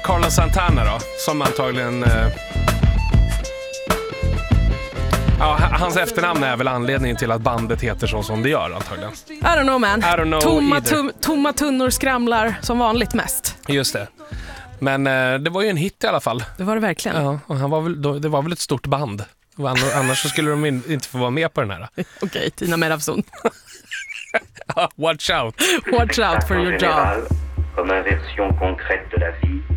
Carlos Santana då, som antagligen... Ja, hans efternamn är väl anledningen till att bandet heter så som det gör antagligen. I don't know, man. I don't know Tomma tunnor skramlar som vanligt mest. Just det. Men det var ju en hit i alla fall. Det var det verkligen. Ja, och det var väl ett stort band. Annars så skulle de inte få vara med på den här. Okej, Tina Meravsson. Watch out. Watch out for your job. Comme inversion concrète de la vie.